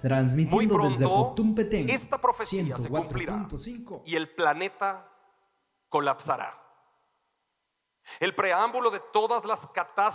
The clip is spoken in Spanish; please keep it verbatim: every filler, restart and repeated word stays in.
Transmitiendo Muy desde pronto, Coptum Petén, esta profecía se cumplirá ciento cuatro punto cinco. y el planeta colapsará. El preámbulo de todas las catástrofes